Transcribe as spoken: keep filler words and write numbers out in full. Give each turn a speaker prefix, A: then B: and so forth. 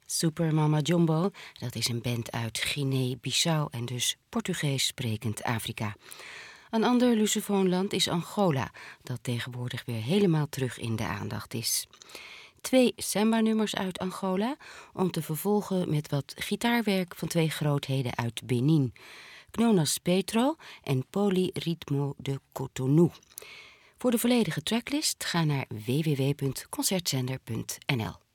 A: Super Mama Jumbo, dat is een band uit Guinea-Bissau en dus Portugees sprekend Afrika. Een ander lusofoonland is Angola, dat tegenwoordig weer helemaal terug in de aandacht is. Twee samba-nummers uit Angola, om te vervolgen met wat gitaarwerk van twee grootheden uit Benin. Knonas Petro en Polyritmo de Cotonou. Voor de volledige tracklist ga naar w w w punt concertzender punt n l.